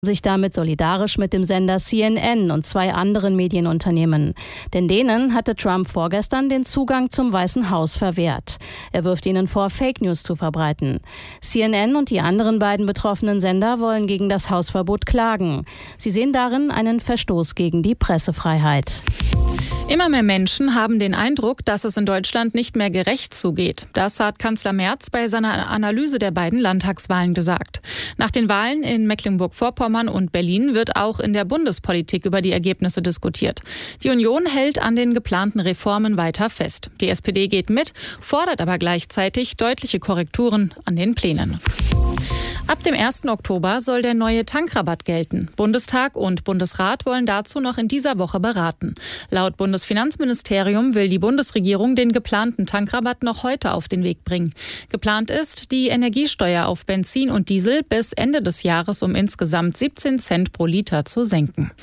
sich damit solidarisch mit dem Sender CNN und 2 anderen Medienunternehmen. Denn denen hatte Trump vorgestern den Zugang zum Weißen Haus verwehrt. Er wirft ihnen vor, Fake News zu verbreiten. CNN und die anderen beiden betroffenen Sender wollen gegen das Hausverbot klagen. Sie sehen darin einen Verstoß gegen die Pressefreiheit. Immer mehr Menschen haben den Eindruck, dass es in Deutschland nicht mehr gerecht zugeht. Das hat Kanzler Merz bei seiner Analyse der beiden Landtagswahlen gesagt. Nach den Wahlen in Mecklenburg-Vorpommern und Berlin wird auch in der Bundespolitik über die Ergebnisse diskutiert. Die Union hält an den geplanten Reformen weiter fest. Die SPD geht mit, fordert aber gleichzeitig deutliche Korrekturen an den Plänen. Ab dem 1. Oktober soll der neue Tankrabatt gelten. Bundestag und Bundesrat wollen dazu noch in dieser Woche beraten. Laut Bundesfinanzministerium will die Bundesregierung den geplanten Tankrabatt noch heute auf den Weg bringen. Geplant ist, die Energiesteuer auf Benzin und Diesel bis Ende des Jahres um insgesamt 17 Cent pro Liter zu senken.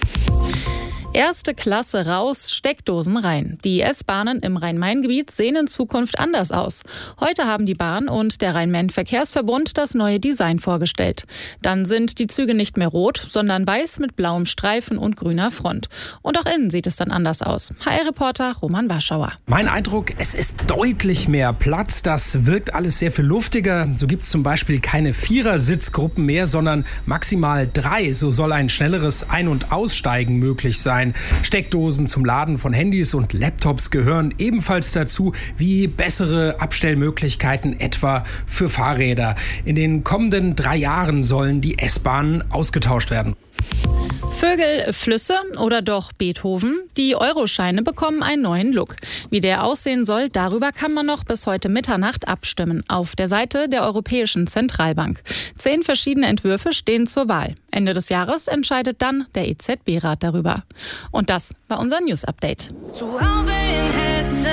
Erste Klasse raus, Steckdosen rein. Die S-Bahnen im Rhein-Main-Gebiet sehen in Zukunft anders aus. Heute haben die Bahn und der Rhein-Main-Verkehrsverbund das neue Design vorgestellt. Dann sind die Züge nicht mehr rot, sondern weiß mit blauem Streifen und grüner Front. Und auch innen sieht es dann anders aus. HR-Reporter Roman Warschauer. Mein Eindruck, es ist deutlich mehr Platz. Das wirkt alles sehr viel luftiger. So gibt es zum Beispiel keine 4er-Sitzgruppen mehr, sondern maximal 3. So soll ein schnelleres Ein- und Aussteigen möglich sein. Steckdosen zum Laden von Handys und Laptops gehören ebenfalls dazu, wie bessere Abstellmöglichkeiten etwa für Fahrräder. In den kommenden 3 Jahren sollen die S-Bahnen ausgetauscht werden. Vögel, Flüsse oder doch Beethoven? Die Euroscheine bekommen einen neuen Look. Wie der aussehen soll, darüber kann man noch bis heute Mitternacht abstimmen. Auf der Seite der Europäischen Zentralbank. 10 verschiedene Entwürfe stehen zur Wahl. Ende des Jahres entscheidet dann der EZB-Rat darüber. Und das war unser News-Update. Zu Hause in Hessen.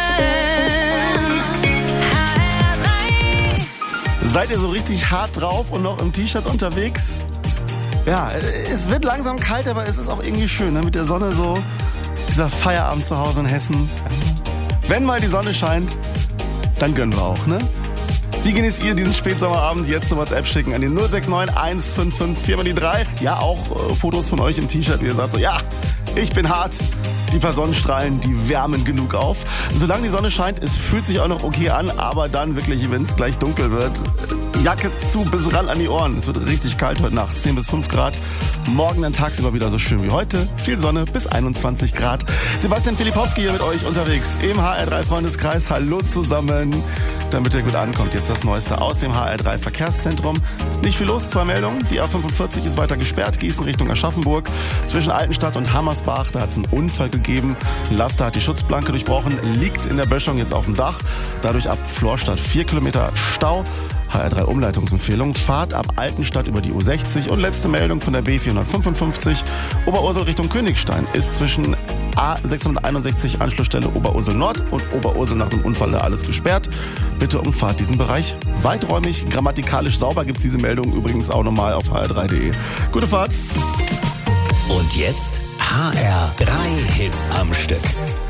Seid ihr so richtig hart drauf und noch im T-Shirt unterwegs? Ja, es wird langsam kalt, aber es ist auch irgendwie schön, ne? Mit der Sonne so, dieser Feierabend zu Hause in Hessen. Wenn mal die Sonne scheint, dann gönnen wir auch, ne? Wie genießt ihr diesen Spätsommerabend? Jetzt eine WhatsApp schicken an die 069 155 4x3. Ja, auch Fotos von euch im T-Shirt, wie ihr sagt so, ja, ich bin hart. Die paar Sonnenstrahlen, die wärmen genug auf. Solange die Sonne scheint, es fühlt sich auch noch okay an, aber dann wirklich, wenn es gleich dunkel wird, Jacke zu bis ran an die Ohren. Es wird richtig kalt heute Nacht, 10 bis 5 Grad. Morgen dann tagsüber wieder so schön wie heute. Viel Sonne bis 21 Grad. Sebastian Filipowski hier mit euch unterwegs im HR3-Freundeskreis. Hallo zusammen. Damit ihr gut ankommt, jetzt das Neueste aus dem HR3-Verkehrszentrum. Nicht viel los, 2 Meldungen. Die A45 ist weiter gesperrt, Gießen Richtung Aschaffenburg. Zwischen Altenstadt und Hammersbach, da hat es einen Unfall gegeben. Ein Laster hat die Schutzplanke durchbrochen, liegt in der Böschung jetzt auf dem Dach. Dadurch ab Florstadt 4 Kilometer Stau. HR3 Umleitungsempfehlung, Fahrt ab Altenstadt über die U60 und letzte Meldung von der B455. Oberursel Richtung Königstein ist zwischen A661 Anschlussstelle Oberursel Nord und Oberursel nach dem Unfall alles gesperrt. Bitte umfahrt diesen Bereich weiträumig, grammatikalisch sauber gibt's diese Meldung übrigens auch nochmal auf hr3.de. Gute Fahrt! Und jetzt HR3 Hits am Stück.